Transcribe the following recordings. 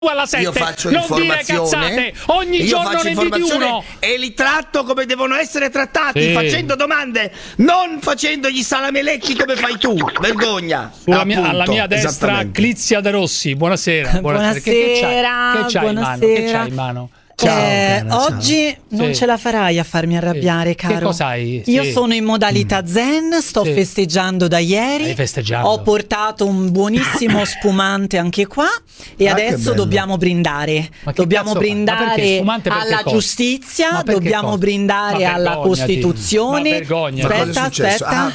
alla 7, io faccio non dire cazzate, ogni giorno ne vedi uno e li tratto come devono essere trattati, facendo domande, non facendo gli salamelecchi come fai tu. Vergogna. Alla mia destra Clizia De Rossi, buonasera. Che c'hai in mano? Ciao, oggi non ce la farai a farmi arrabbiare, caro. Che cosa hai? Io sono in modalità zen, sto festeggiando da ieri. Stai festeggiando? Ho portato un buonissimo spumante anche qua e adesso dobbiamo brindare. Dobbiamo brindare alla giustizia, dobbiamo brindare alla Costituzione. Aspetta.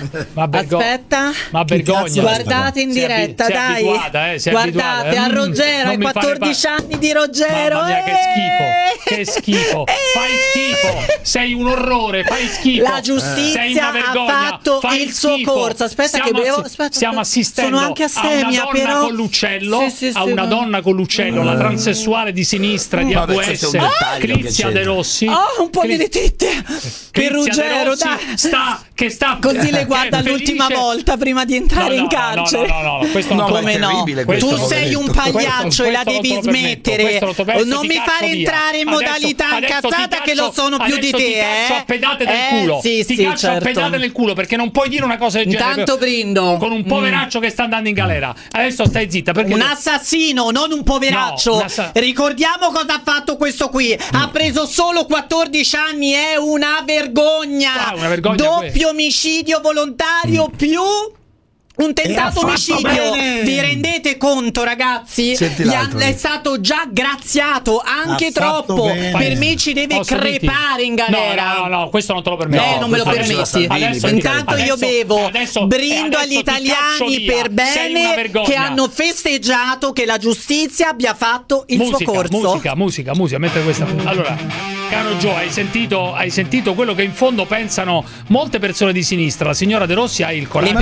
Ma vergogna. Guardate in diretta, dai. Guardate a Ruggero, ai 14 anni di Ruggero. Mamma mia, che schifo, fai schifo, sei un orrore, fai schifo. La giustizia ha fatto il suo corso. Aspetta che bevo. Stiamo assistendo sono anche astemia, a una donna con l'uccello, donna con l'uccello, la transessuale di sinistra di AWS, Clizia De Rossi. Un po' di tette per Ruggero, dai. Così le guarda l'ultima volta prima di entrare in carcere. No, questo non come no? Tu sei un pagliaccio e la devi smettere. Non mi fare entrare in modalità incazzata che lo sono più di te, ti caccio a pedate nel culo. Ti caccio a pedate nel culo perché non puoi dire una cosa del genere. Intanto brindo con un poveraccio che sta andando in galera. Adesso stai zitta perché un assassino, non un poveraccio. Ricordiamo cosa ha fatto questo qui. Ha preso solo 14 anni, è una vergogna. Doppio omicidio volontario più un tentato omicidio. Vi rendete conto, ragazzi? È stato già graziato anche troppo. Per me ci deve crepare in galera. No, questo non te lo permetto. Non me lo permetti. Intanto io bevo, brindo agli italiani per bene che hanno festeggiato che la giustizia abbia fatto il suo corso. Musica, mentre questa. Allora, caro Gio, hai sentito quello che in fondo pensano molte persone di sinistra. La signora De Rossi ha il coraggio.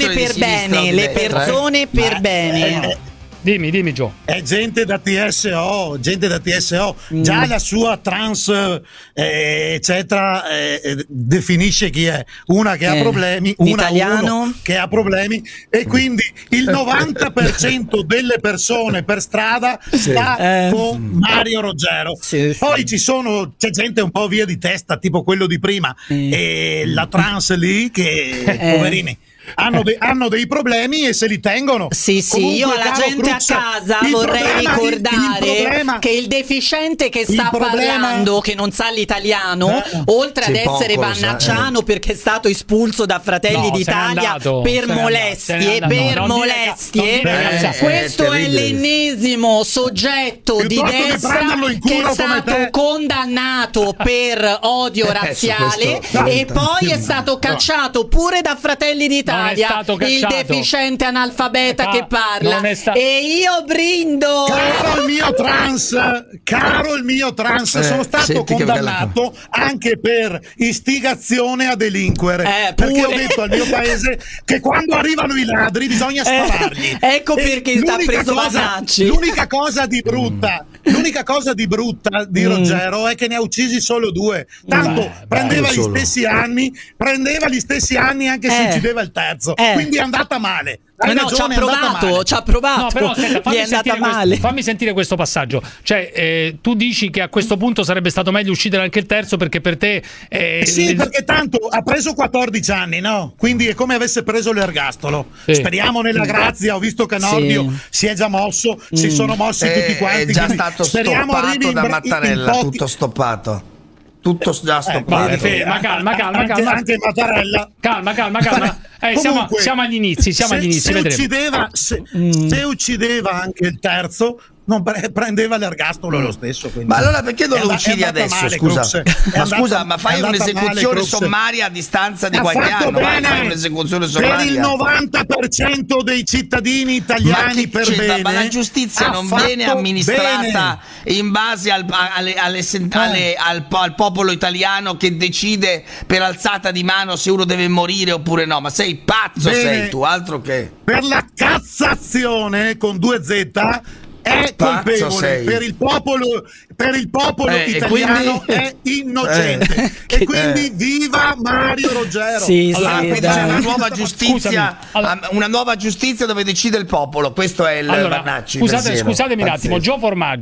Le persone per bene. Dimmi Gio. È gente da TSO. Già la sua trans eccetera definisce chi è. Una che ha problemi, uno che ha problemi, e quindi il 90% delle persone per strada sta con Mario Ruggero. Poi c'è gente un po' via di testa, tipo quello di prima, e la trans lì che poverini hanno dei problemi e se li tengono. Comunque, io alla gente a casa vorrei ricordare che il deficiente che sta parlando, che non sa l'italiano, oltre ad essere vannacciano perché è stato espulso da Fratelli d'Italia per molestie, questo è l'ennesimo soggetto di destra che è stato condannato per odio razziale e poi è stato cacciato pure da Fratelli d'Italia. Il deficiente analfabeta che parla. E io brindo. Caro il mio trans, sono stato condannato anche per istigazione a delinquere, perché ho detto al mio paese che quando arrivano i ladri bisogna spavargli. Ecco perché sta preso Vanacci. L'unica cosa di brutta di Ruggero è che ne ha uccisi solo 2. Tanto prendeva gli stessi anni anche se uccideva il terzo. Quindi è andata male. Ci ha provato. No, però aspetta, fammi sentire questo passaggio. Cioè, tu dici che a questo punto sarebbe stato meglio uccidere anche il terzo perché per te perché tanto ha preso 14 anni, no? Quindi è come avesse preso l'ergastolo. Speriamo nella grazia. Ho visto che Nordio si è già mosso, si sono mossi tutti quanti. È già stato stoppato da Mattarella, tutto stoppato. Tutto già stoppato. Ma calma. Anche Mattarella. Calma. Siamo agli inizi, vedremo. Se uccideva anche il terzo, non prendeva l'ergastolo lo stesso. Ma allora perché non lo uccidi adesso? Scusa, ma fai un'esecuzione sommaria a distanza di qualche anno? Fai un'esecuzione sommaria. Per il 90% dei cittadini italiani ma la giustizia non viene amministrata in base al popolo italiano che decide per alzata di mano se uno deve morire oppure no. Ma sei pazzo, sei tu, altro che. Per la Cassazione con 2Z è colpevole, per il popolo italiano è innocente e quindi viva Mario Roggero. Quindi c'è una nuova giustizia, una nuova giustizia dove decide il popolo. Questo è il Vannacci. Scusatemi un attimo, Gio Formaggio